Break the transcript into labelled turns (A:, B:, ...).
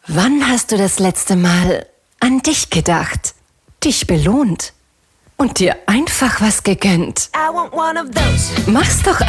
A: Wann hast du das letzte Mal an dich gedacht, dich belohnt und dir einfach was gegönnt? Mach's doch